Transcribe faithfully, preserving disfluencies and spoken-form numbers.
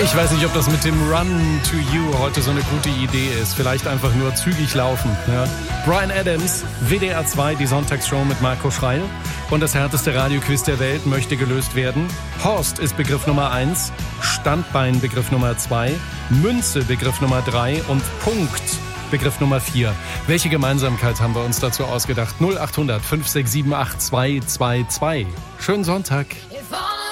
Ich weiß nicht, ob das mit dem Run to You heute so eine gute Idee ist. Vielleicht einfach nur zügig laufen. Ja. Bryan Adams, W D R zwei, die Sonntagsshow mit Marco Schreil. Und das härteste Radioquiz der Welt möchte gelöst werden. Horst ist Begriff Nummer eins, Standbein Begriff Nummer zwei, Münze Begriff Nummer drei und Punkt Begriff Nummer vier. Welche Gemeinsamkeit haben wir uns dazu ausgedacht? null acht hundert fünf sechs sieben acht zwei zwei zwei. Schönen Sonntag.